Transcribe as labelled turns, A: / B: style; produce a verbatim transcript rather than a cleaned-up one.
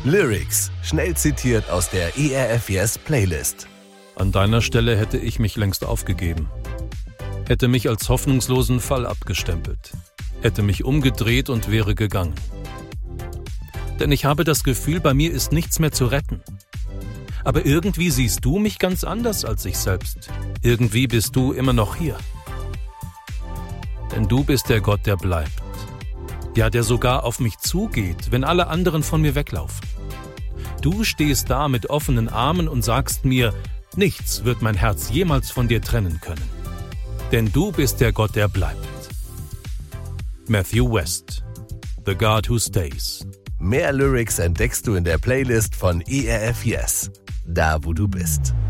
A: Lyrics, schnell zitiert aus der E R F Yes Playlist.
B: An deiner Stelle hätte ich mich längst aufgegeben. Hätte mich als hoffnungslosen Fall abgestempelt. Hätte mich umgedreht und wäre gegangen. Denn ich habe das Gefühl, bei mir ist nichts mehr zu retten. Aber irgendwie siehst du mich ganz anders als ich selbst. Irgendwie bist du immer noch hier. Denn du bist der Gott, der bleibt. Ja, der sogar auf mich zugeht, wenn alle anderen von mir weglaufen. Du stehst da mit offenen Armen und sagst mir, nichts wird mein Herz jemals von dir trennen können. Denn du bist der Gott, der bleibt. Matthew West, The God Who Stays.
A: Mehr Lyrics entdeckst du in der Playlist von E R F Yes, da wo du bist.